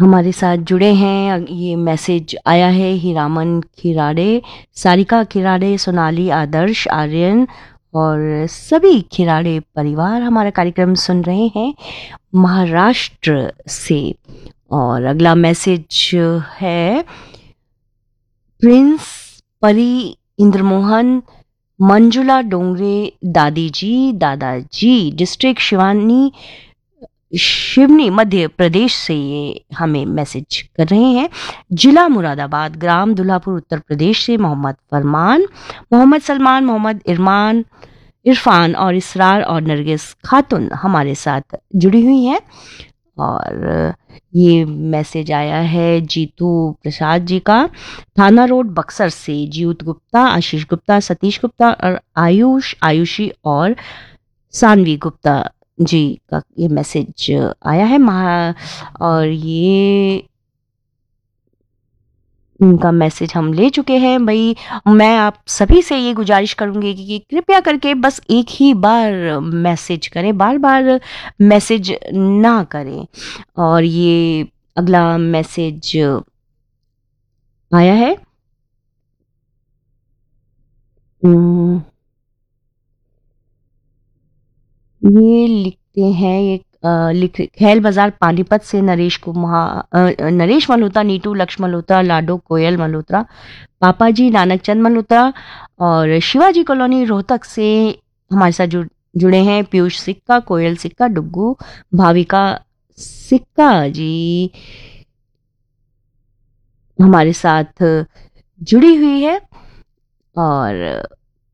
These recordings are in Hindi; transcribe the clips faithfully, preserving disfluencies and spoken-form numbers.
हमारे साथ जुड़े हैं। ये मैसेज आया है हीरामन खिराड़े, सारिका खिराड़े, सोनाली, आदर्श, आर्यन और सभी खिराड़े परिवार हमारा कार्यक्रम सुन रहे हैं महाराष्ट्र से। और अगला मैसेज है प्रिंस परी इंद्रमोहन, मंजुला डोंगरे, दादी जी, दादाजी, डिस्ट्रिक्ट शिवानी शिवनी मध्य प्रदेश से ये हमें मैसेज कर रहे हैं। जिला मुरादाबाद, ग्राम दुल्हापुर उत्तर प्रदेश से मोहम्मद फरमान, मोहम्मद सलमान, मोहम्मद इरमान, इरफान और इसरार और नरगिस खातून हमारे साथ जुड़ी हुई हैं। और ये मैसेज आया है जीतू प्रसाद जी का, थाना रोड बक्सर से। जीत गुप्ता, आशीष गुप्ता, सतीश गुप्ता और आयुष, आयुषी और सानवी गुप्ता जी का ये मैसेज आया है। महा और ये इनका मैसेज हम ले चुके हैं। भाई मैं आप सभी से ये गुजारिश करूंगी कि कृपया करके बस एक ही बार मैसेज करें, बार बार मैसेज ना करें। और ये अगला मैसेज आया है, ये लिखते हैं, ये लिख खैल बाजार पानीपत से नरेश कुमार, नरेश मल्होत्रा, नीटू लक्ष्मण मल्होत्रा, लाडो कोयल मल्होत्रा, पापा जी नानक चंद मल्होत्रा और शिवाजी कॉलोनी रोहतक से हमारे साथ जुड़ जुड़े हैं। पीयूष सिक्का, कोयल सिक्का, डुग्गू, भाविका सिक्का जी हमारे साथ जुड़ी हुई है। और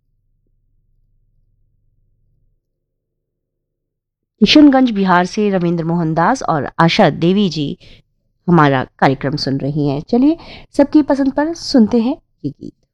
किशनगंज बिहार से रविंद्र मोहन दास और आशा देवी जी हमारा कार्यक्रम सुन रही हैं। चलिए सबकी पसंद पर सुनते हैं ये गीत।